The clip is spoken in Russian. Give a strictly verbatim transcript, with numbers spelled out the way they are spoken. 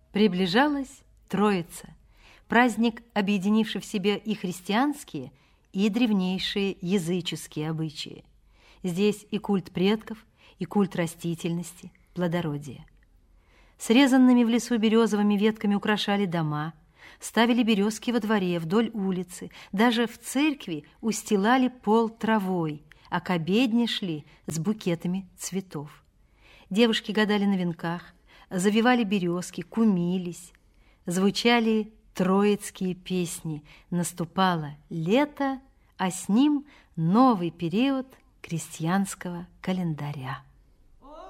Приближалась Троица, праздник, объединивший в себе и христианские, и древнейшие языческие обычаи. Здесь и культ предков, и культ растительности, плодородия. Срезанными в лесу березовыми ветками украшали дома, ставили березки во дворе, вдоль улицы, даже в церкви устилали пол травой, а к обедне шли с букетами цветов. Девушки гадали на венках, завивали березки, кумились, звучали троицкие песни. Наступало лето, а с ним новый период крестьянского календаря.